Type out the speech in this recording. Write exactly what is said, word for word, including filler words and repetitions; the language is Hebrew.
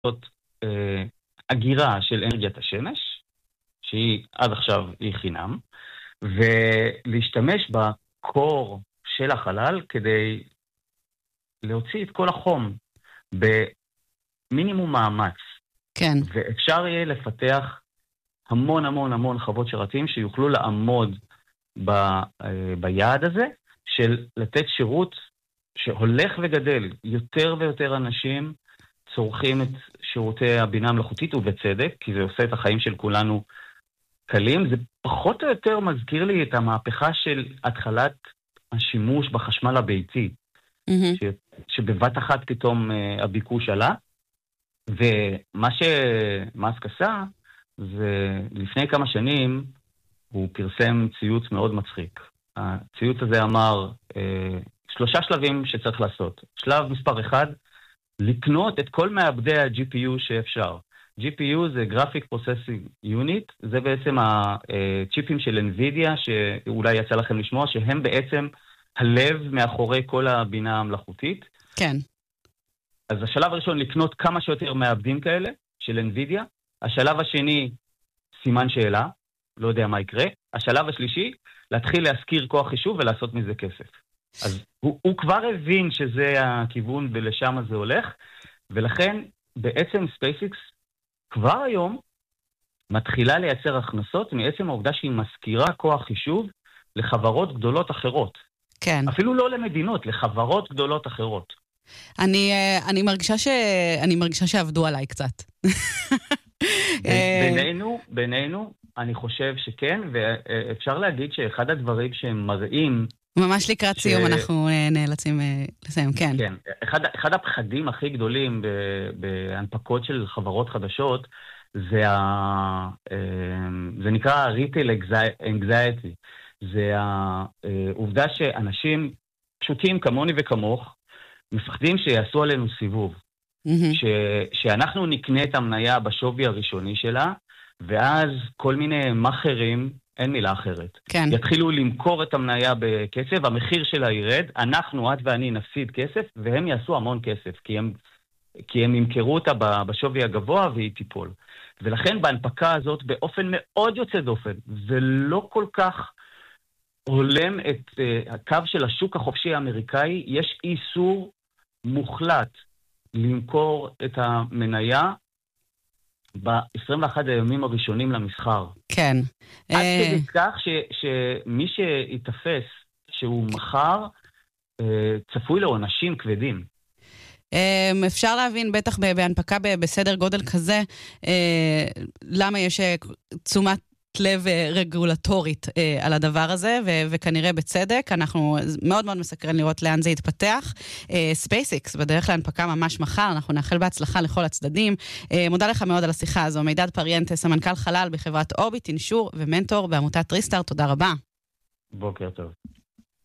לעשות אה, אגירה של אנרגיית השמש, שהיא עד עכשיו היא חינם, ולהשתמש בקור של החלל כדי להוציא את כל החום במינימום מאמץ. כן. ואפשר יהיה לפתח המון המון המון חוות שרתים שיוכלו לעמוד ב, אה, ביעד הזה, של לתת שירות שהולך וגדל. יותר ויותר אנשים צורכים את שירותי הבינה המלאכותית, ובצדק, כי זה עושה את החיים של כולנו קלים. זה פחות או יותר מזכיר לי את המהפכה של התחלת השימוש בחשמל הביתי, mm-hmm. ש, שבבת אחת פתאום uh, הביקוש עלה, ומה שמאסק עשה, זה לפני כמה שנים הוא פרסם ציוץ מאוד מצחיק. הציוץ הזה אמר אה, שלושה שלבים שצריך לעשות. שלב מספר אחד, לקנות את כל מעבדי ה-ג'י פי יו שאפשר. ג'י פי יו זה Graphic Processing Unit, זה בעצם הצ'יפים של NVIDIA, שאולי יצא לכם לשמוע, שהם בעצם הלב מאחורי כל הבינה המלאכותית. כן. אז השלב הראשון, לקנות כמה שיותר מעבדים כאלה, של NVIDIA. השלב השני, סימן שאלה, לא יודע מה יקרה. השלב השלישי, להתחיל להזכיר כוח חישוב ולעשות מזה כסף. אז הוא, הוא כבר הבין שזה הכיוון ולשם זה הולך, ולכן בעצם SpaceX כבר היום מתחילה לייצר הכנסות מעצם העובדה שהיא מזכירה כוח חישוב לחברות גדולות אחרות. כן. אפילו לא למדינות, לחברות גדולות אחרות. אני, אני מרגישה ש... אני מרגישה שעבדו עליי קצת. בינינו, בינינו, אני חושב שכן, ואפשר להגיד שאחד הדברים שהם מראים... ממש לקראת ש... סיום אנחנו נאלצים לסיים, כן. כן, אחד, אחד הפחדים הכי גדולים בהנפקות של חברות חדשות, זה, ה... זה נקרא retail anxiety. זה העובדה שאנשים פשוטים כמוני וכמוך, מפחדים שיעשו עלינו סיבוב. Mm-hmm. ש, שאנחנו נקנה את המניה בשווי הראשוני שלה, ואז כל מיני מחרים, אין מילה אחרת, כן. יתחילו למכור את המניה בכסף, המחיר שלה ירד, אנחנו, את ואני, נפסיד כסף, והם יעשו המון כסף, כי הם, כי הם ימכרו אותה בשווי הגבוה והיא תיפול. ולכן בהנפקה הזאת, באופן מאוד יוצא דופן, ולא כל כך הולם את uh, הקו של השוק החופשי האמריקאי, יש איסור מוחלט למכור את המניה ב-עשרים ואחד הימים הראשונים למסחר. כן. עד כדי כך ש- שמי שיתפס שהוא מחר, צפוי לעונשים כבדים. אפשר להבין בטח בהנפקה בסדר גודל כזה, למה יש תשומת לב רגולטורית אה, על הדבר הזה, ו- וכנראה בצדק. אנחנו מאוד מאוד מסקרן לראות לאן זה יתפתח. אה, SpaceX, בדרך להנפקה ממש מחר, אנחנו נאחל בהצלחה לכל הצדדים. אה, מודה לך מאוד על השיחה הזו. מידד פריאנטס, המנכ"ל חלל בחברת אורביט, אינשור ומנטור בעמותת ריסטארט. תודה רבה. בוקר טוב.